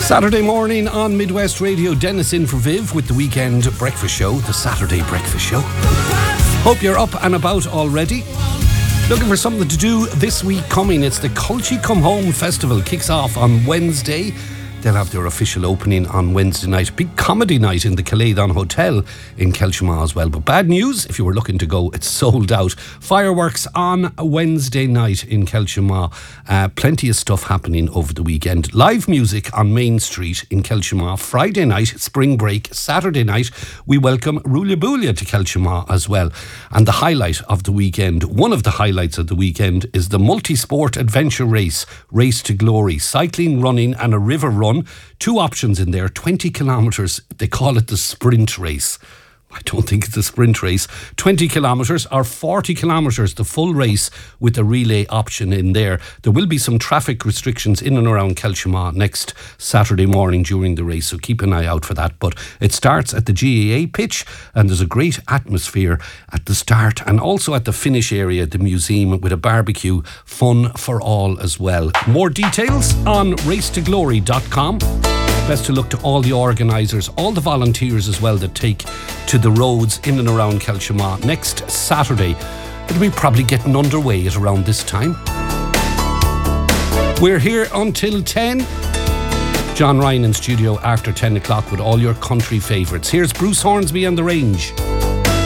Saturday morning on Midwest Radio. Dennis in for Viv with the weekend breakfast show, the Saturday breakfast show. Hope you're up and about already. Looking for something to do this week coming. It's the Culture Come Home Festival. Kicks off on Wednesday. They'll have their official opening on Wednesday night. Big comedy night in the Caledon Hotel in Kelchamaw as well. But bad news, if you were looking to go, it's sold out. Fireworks on Wednesday night in Kelchamaw. Plenty of stuff happening over the weekend. Live music on Main Street in Kelchamaw. Friday night, spring break. Saturday night, we welcome Rúlia Búlia to Kelchamaw as well. And the highlight of the weekend, one of the highlights of the weekend, is the multi-sport adventure race, Race to Glory. Cycling, running and a river run. Two options in there, 20 kilometres. They call it the sprint race. I don't think it's a sprint race. 20 kilometres or 40 kilometres, the full race with a relay option in there. There will be some traffic restrictions in and around Kelchamaw next Saturday morning during the race, so keep an eye out for that. But it starts at the GAA pitch and there's a great atmosphere at the start and also at the finish area, the museum, with a barbecue, fun for all as well. More details on racetoglory.com. Best to look to all the organisers, all the volunteers as well that take to the roads in and around Kelchamaw next Saturday. It'll be probably getting underway at around this time. We're here until 10. John Ryan in studio after 10 o'clock with all your country favourites. Here's Bruce Hornsby and The Range.